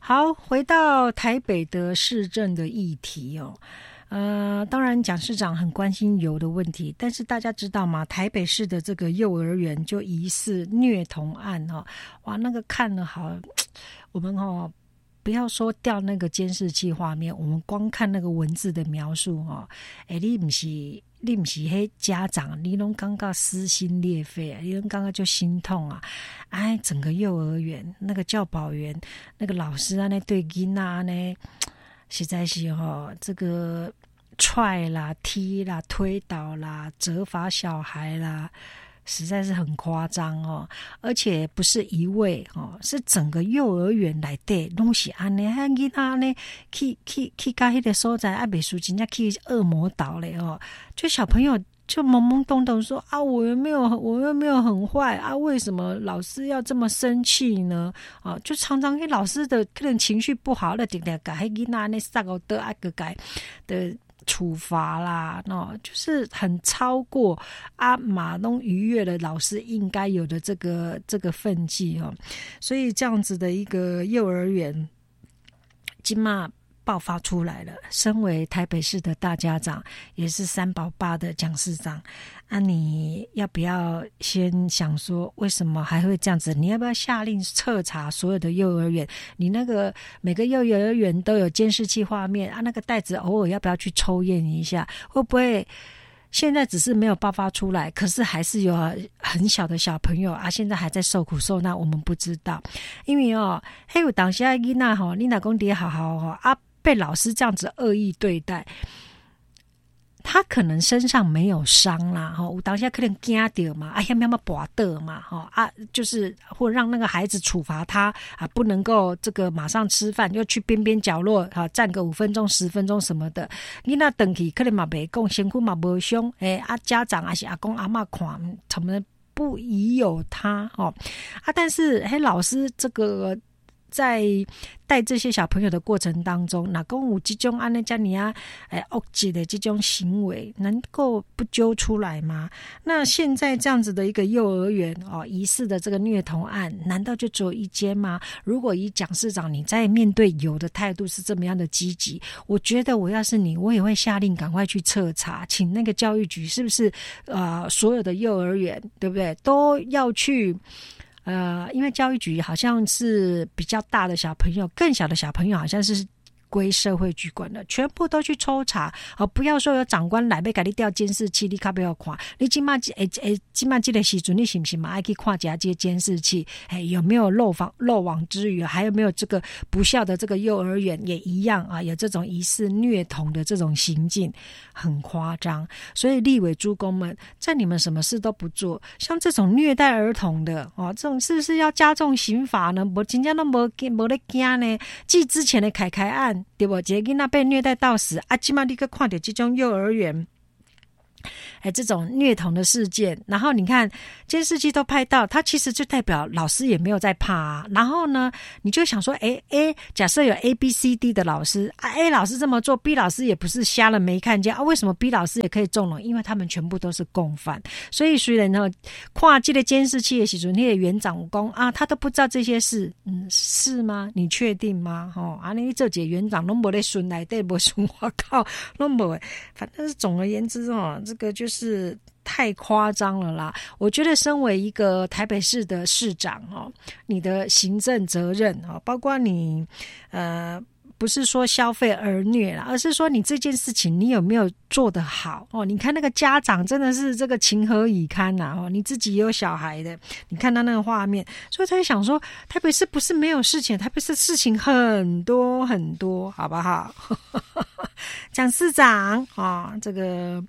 好，回到台北的市政的议题哦。当然蒋市长很关心油的问题，但是大家知道吗？台北市的这个幼儿园就疑似虐童案哦，哇，那个看了好，我们哦不要说调那个监视器画面，我们光看那个文字的描述哦，你不是迄家长，你拢感觉撕心裂肺，你拢感觉就心痛啊！哎，整个幼儿园那个教保员、那个老师啊，那对囡仔呢，实在是这个踹啦、踢啦、推倒啦、责罚小孩啦，实在是很夸张哦。而且不是一位哦，是整个幼儿园来的拢是安尼，遐囡仔呢去到迄个所在，啊，袂输真正去恶魔岛嘞哦，就小朋友。就懵懵懂懂说啊，我又没有很坏啊，为什么老师要这么生气呢？啊，就常常给老师的可能情绪不好了，直接给迄囡仔那撒个的啊个改的处罚啦，就是很超过啊马东逾越了老师应该有的这个分际哦，所以这样子的一个幼儿园，今嘛。爆发出来了。身为台北市的大家长，也是三宝爸的蒋市长，你要不要先想说为什么还会这样子？你要不要下令彻查所有的幼儿园？你那个每个幼儿园都有监视器画面啊，那个袋子偶尔要不要去抽验一下？会不会？现在只是没有爆发出来，可是还是有很小的小朋友啊，现在还在受苦受难，我们不知道。因为还有当下囡仔你老公爹好好啊，被老师这样子恶意对待，他可能身上没有伤啦，有当下可能惊到嘛，啊，要拔的嘛，啊，就是或让那个孩子处罚他啊，不能够这个马上吃饭，又去边边角落站个5分钟、10分钟什么的。你那等去可能嘛没讲，辛苦嘛没凶，家长还是阿公阿嬷看，他们不疑有他但是老师这个。在带这些小朋友的过程当中，哪公有这种安尼这样恶质的这种行为能够不揪出来吗？那现在这样子的一个幼儿园疑似的这个虐童案，难道就只有一间吗？如果以蒋市长你在面对有的态度是这么样的积极，我觉得我要是你，我也会下令赶快去彻查，请那个教育局是不是所有的幼儿园对不对都要去。因为教育局好像是比较大的小朋友，更小的小朋友好像是归社会局管的，全部都去抽查不要说有长官来要给你调监视器，你较不要看，你今嘛这个时阵你是不是嘛爱去看一下这些监视器，有没有漏网之鱼，还有没有这个不孝的这个幼儿园也一样啊，有这种疑似虐童的这种行径，很夸张。所以立委诸公们，在你们什么事都不做，像这种虐待儿童的这种是不是要加重刑罚呢？我真正都没在怕呢。继之前的凯凯案。对不？一个囡仔被虐待到死啊！现在你去看到这种幼儿园，这种虐童的事件，然后你看监视器都拍到，他其实就代表老师也没有在怕啊。然后呢，你就想说，假设有 A、B、C、D 的老师，A 老师这么做 ，B 老师也不是瞎了没看见啊？为什么 B 老师也可以纵容？因为他们全部都是共犯。所以虽然跨这个监视器的时候，那个园长讲啊，他都不知道这些事，是吗？你确定吗？你这几个园长都没在顺来对不顺，我靠，都没。反正是总而言之这个就是太夸张了啦！我觉得身为一个台北市的市长你的行政责任包括你不是说消费儿虐啦，而是说你这件事情你有没有做得好你看那个家长真的是这个情何以堪你自己也有小孩的，你看到那个画面，所以才想说台北市不是没有事情，台北市事情很多很多，好不好？蒋市长这个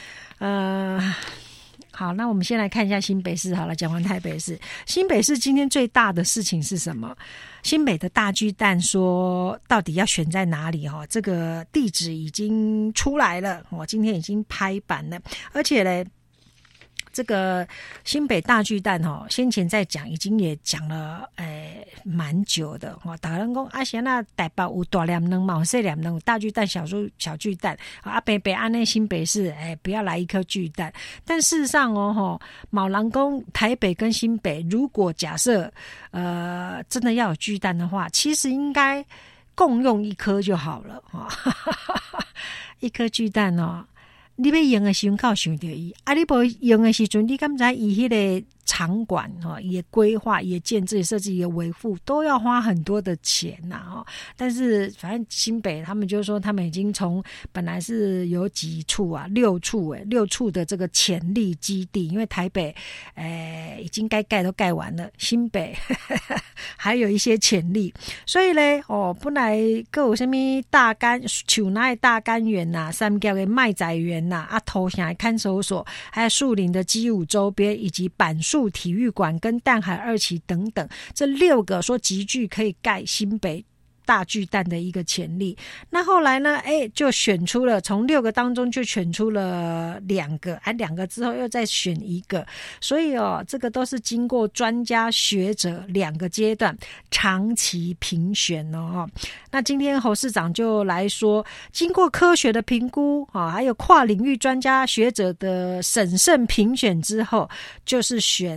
好，那我们先来看一下新北市好了。讲完台北市，新北市今天最大的事情是什么？新北的大巨蛋说到底要选在哪里这个地址已经出来了今天已经拍板了，而且呢这个新北大巨蛋先前在讲已经也讲了蛮久的大家人讲啊，现在台北有大念能嘛，有小念能，有大巨蛋小巨蛋啊，北北安内新北市不要来一颗巨蛋。但事实上某人讲台北跟新北如果假设真的要有巨蛋的话，其实应该共用一颗就好了一颗巨蛋你要用的时候靠想到伊，你不用的时阵，你敢知伊迄个场馆也规划、也建制、设计、也维护，都要花很多的钱呐但是反正新北他们就说，他们已经从本来是有几处啊，6处的这个潜力基地，因为台北已经该盖都盖完了，新北还有一些潜力，所以呢本来各有什么大干树那的大干园呐，三角的卖仔园呐，头城的看守所，还有树林的基舞周边，以及板树体育馆跟淡海2期等等，这6个说极具可以盖新北大巨蛋的一个潜力。那后来呢就选出了，从6个当中就选出了2个，2个之后又再选1个，所以这个都是经过专家学者2个阶段长期评选那今天侯市长就来说，经过科学的评估还有跨领域专家学者的审慎评选之后，就是选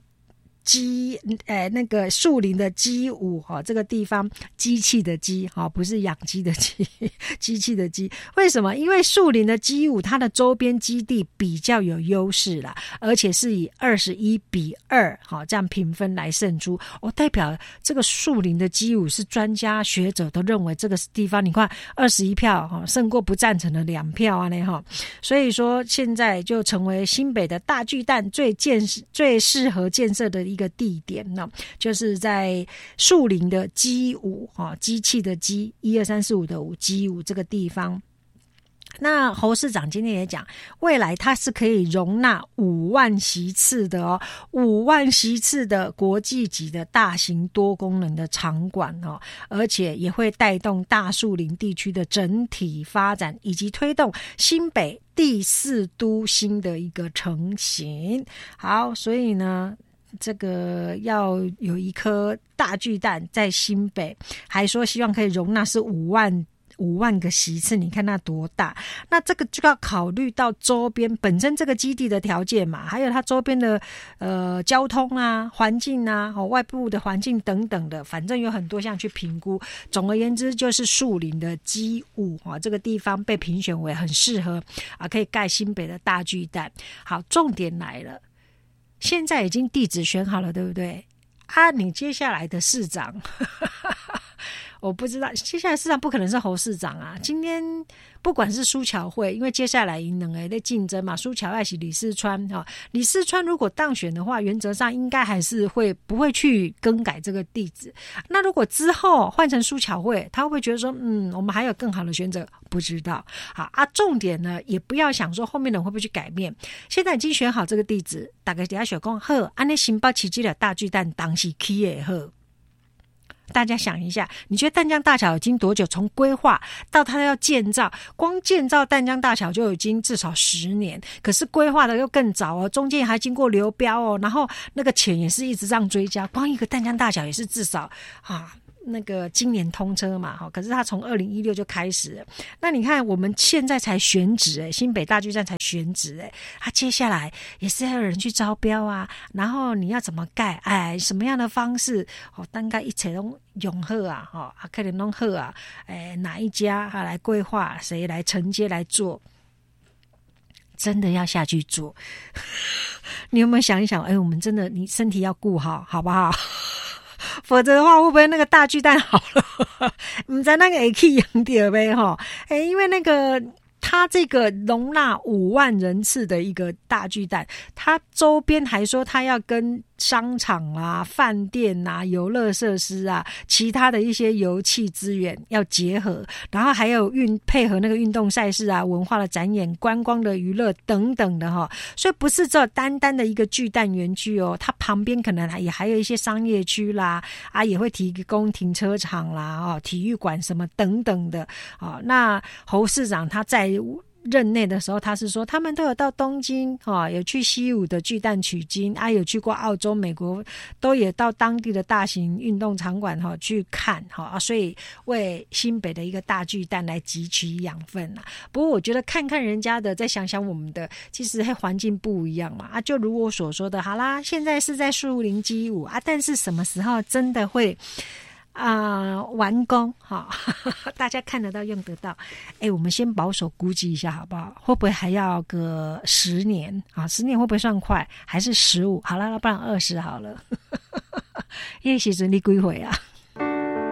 那个树林的基舞这个地方，机器的机不是养鸡的鸡，机器的机。为什么？因为树林的基舞它的周边基地比较有优势啦，而且是以21:2这样评分来胜出代表这个树林的基舞是专家学者都认为这个地方，你看21票胜过不赞成的2票所以说现在就成为新北的大巨蛋最适合建设的一个地点呢，就是在树林的基舞机器的机12345的5基舞这个地方。那侯市长今天也讲，未来它是可以容纳5万席次的5万席次的国际级的大型多功能的场馆而且也会带动大树林地区的整体发展，以及推动新北第4都心的一个成型。好，所以呢这个要有一颗大巨蛋在新北，还说希望可以容纳是5万个席次，你看那多大。那这个就要考虑到周边本身这个基地的条件嘛，还有它周边的交通啊、环境啊、外部的环境等等的，反正有很多项去评估。总而言之，就是树林的基舞这个地方被评选为很适合可以盖新北的大巨蛋。好，重点来了，现在已经地址选好了，对不对你接下来的市长我不知道，接下来市长不可能是侯市长今天不管是苏巧慧，因为接下来两个在竞争嘛，苏巧慧是李四川李四川如果当选的话，原则上应该还是不会去更改这个地址。那如果之后换成苏巧慧，他会不会觉得说我们还有更好的选择？不知道。好重点呢也不要想说后面的人会不会去改变，现在已经选好这个地址，大家底下想说好，安尼新北市这个大巨蛋当时起的好。大家想一下，你觉得淡江大桥已经多久？从规划到它要建造，光建造淡江大桥就已经至少10年，可是规划的又更早中间还经过流标然后那个钱也是一直这样追加，光一个淡江大桥也是至少那个今年通车嘛可是它从2016就开始了。那你看我们现在才选址新北大巨蛋才选址它接下来也是要有人去招标然后你要怎么盖什么样的方式大概一切都用好可能弄好哪一家来规划，谁来承接来做，真的要下去做你有没有想一想我们真的你身体要顾好好不好？否则的话会不会那个大巨蛋好了不知道那个会去用到呗因为那个它这个容纳5万人次的一个大巨蛋，它周边还说它要跟商场饭店游乐设施其他的一些油气资源要结合，然后还有配合那个运动赛事文化的展演、观光的娱乐等等的所以不是只有单单的一个巨蛋园区它旁边可能也还有一些商业区啦也会提供停车场啦体育馆什么等等的那侯市长他在任内的时候，他是说他们都有到东京有去西武的巨蛋取经啊，有去过澳洲、美国，都也到当地的大型运动场馆去看所以为新北的一个大巨蛋来汲取养分啊。不过我觉得看看人家的，再想想我们的，其实环境不一样嘛就如我所说的，好啦，现在是在树林街舞但是什么时候真的会完工大家看得到用得到我们先保守估计一下好不好？会不会还要个10年10年会不会算快？还是15？好了，不然20好了。那时阵你几岁啊？